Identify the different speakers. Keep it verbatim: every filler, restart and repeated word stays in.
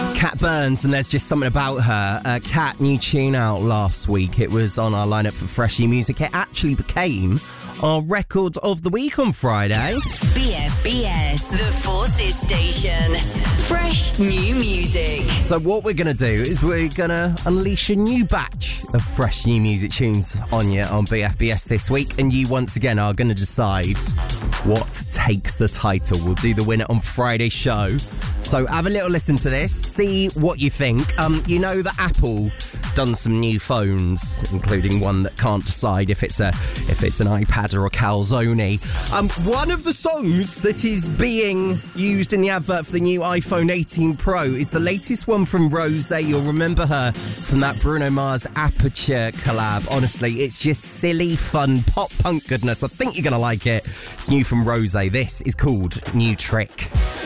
Speaker 1: Kat Burns, and There's Just Something About Her. Uh, Kat, new tune out last week. It was on our lineup for Fresh New Music. It actually became our record of the week on Friday.
Speaker 2: B F B S, the Forces Station. Fresh New Music.
Speaker 1: So what we're going to do is we're going to unleash a new batch of fresh new music tunes on you on B F B S this week, and you once again are going to decide what takes the title. We'll do the winner on Friday's show. So have a little listen to this, see what you think. Um, you know that Apple done some new phones, including one that can't decide if it's a if it's an iPad or a calzone. Um, one of the songs that is being used in the advert for the new iPhone eighteen Pro is the latest one from Rosé. You'll remember her from that Bruno Mars Aperture collab. Honestly, it's just silly, fun, pop-punk goodness. I think you're going to like it. It's new from Rosé. This is called New Trick.